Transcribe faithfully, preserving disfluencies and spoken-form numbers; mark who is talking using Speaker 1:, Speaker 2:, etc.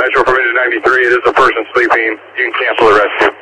Speaker 1: Metro from Engine ninety-three, it is a person sleeping. You can cancel the rescue.